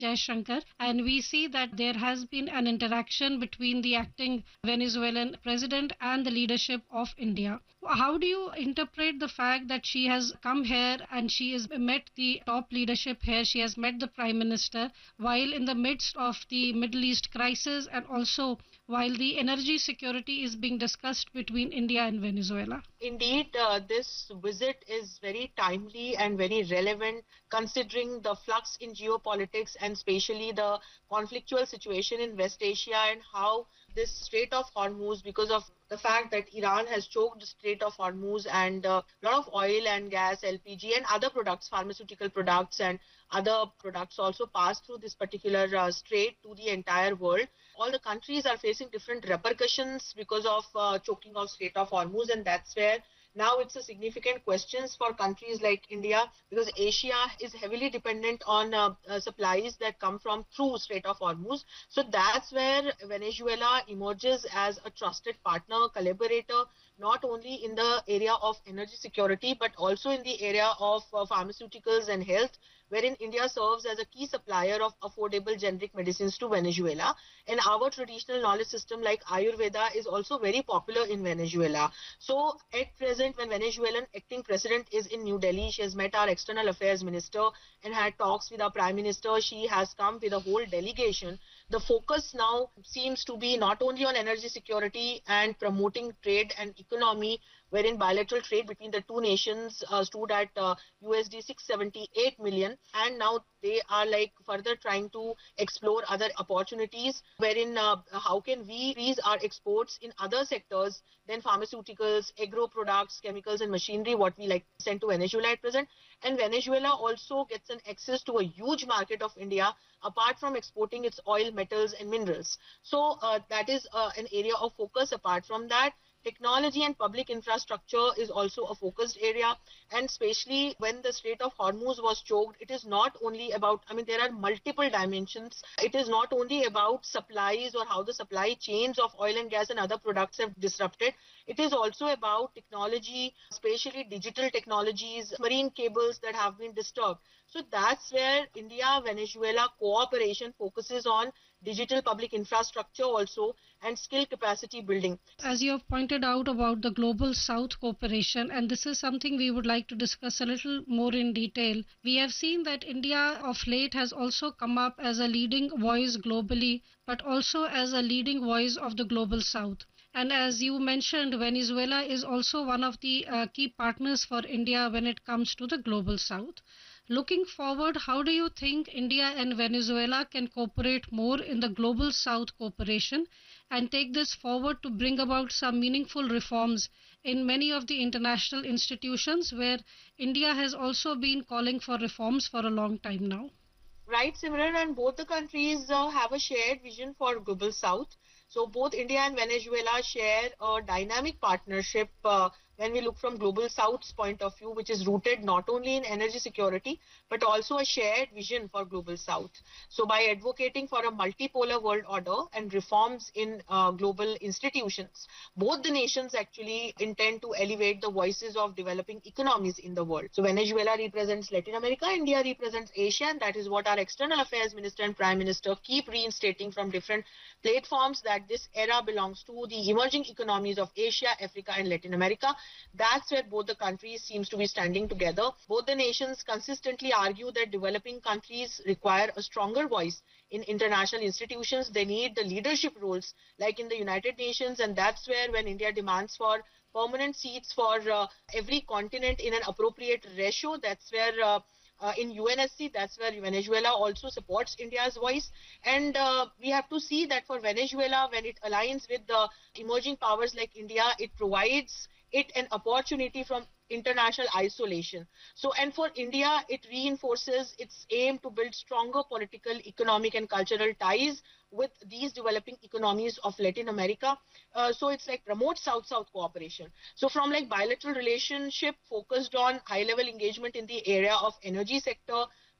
Jaishankar, and we see that there has been an interaction between the acting Venezuelan president and the leadership of India. How do you interpret the fact that she has come here and she has met the top leadership here, she has met the prime minister while in the midst of the Middle East crisis and also while the energy security is being discussed between India and Venezuela? Indeed, this visit is very timely and very relevant considering the flux in geopolitics and especially the conflictual situation in West Asia and how this Strait of Hormuz, because of the fact that Iran has choked the Strait of Hormuz and a lot of oil and gas, LPG and other products, pharmaceutical products and other products also pass through this particular strait to the entire world. All the countries are facing different repercussions because of choking of Strait of Hormuz, and that's where now it's a significant question for countries like India because Asia is heavily dependent on supplies that come from through Strait of Hormuz. So that's where Venezuela emerges as a trusted partner, collaborator, not only in the area of energy security but also in the area of pharmaceuticals and health, wherein India serves as a key supplier of affordable generic medicines to Venezuela. And our traditional knowledge system like Ayurveda is also very popular in Venezuela. So at present, when Venezuelan acting president is in New Delhi, she has met our external affairs minister and had talks with our prime minister. She has come with a whole delegation. The focus now seems to be not only on energy security and promoting trade and economy, wherein bilateral trade between the two nations stood at USD 678 million, and now they are like further trying to explore other opportunities wherein how can we increase our exports in other sectors than pharmaceuticals, agro products, chemicals and machinery, what we like send to Venezuela at present. And Venezuela also gets an access to a huge market of India apart from exporting its oil, metals and minerals. So that is an area of focus. Apart from that, technology and public infrastructure is also a focused area, and especially when the Strait of Hormuz was choked, it is not only about, there are multiple dimensions. It is not only about supplies or how the supply chains of oil and gas and other products have disrupted. It is also about technology, especially digital technologies, marine cables that have been disturbed. So that's where India-Venezuela cooperation focuses on digital public infrastructure also and skill capacity building. As you have pointed out about the Global South cooperation, and this is something we would like to discuss a little more in detail, we have seen that India of late has also come up as a leading voice globally, but also as a leading voice of the Global South. And as you mentioned, Venezuela is also one of the key partners for India when it comes to the Global South. Looking forward, how do you think India and Venezuela can cooperate more in the Global South cooperation and take this forward to bring about some meaningful reforms in many of the international institutions where India has also been calling for reforms for a long time now? Right, Simran, and both the countries have a shared vision for Global South. So both India and Venezuela share a dynamic partnership when we look from Global South's point of view, which is rooted not only in energy security, but also a shared vision for Global South. So by advocating for a multipolar world order and reforms in global institutions, both the nations actually intend to elevate the voices of developing economies in the world. So Venezuela represents Latin America, India represents Asia, and that is what our external affairs minister and prime minister keep reinstating from different platforms, that this era belongs to the emerging economies of Asia, Africa and Latin America. That's where both the countries seems to be standing together. Both the nations consistently argue that developing countries require a stronger voice in international institutions. They need the leadership roles like in the United Nations, and that's where when India demands for permanent seats for every continent in an appropriate ratio, that's where in UNSC, that's where Venezuela also supports India's voice. And we have to see that for Venezuela, when it aligns with the emerging powers like India, it provides it an opportunity from international isolation. So, and for India, it reinforces its aim to build stronger political, economic and cultural ties with these developing economies of Latin America. So it's like promote South-South cooperation. So from like bilateral relationship focused on high-level engagement in the area of energy sector,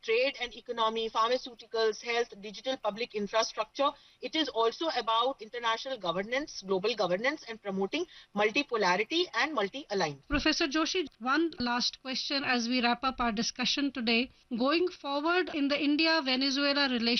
trade and economy, pharmaceuticals, health, digital public infrastructure. It is also about international governance, global governance, and promoting multipolarity and multi-alignment. Professor Joshi, one last question as we wrap up our discussion today. Going forward in the India-Venezuela relationship,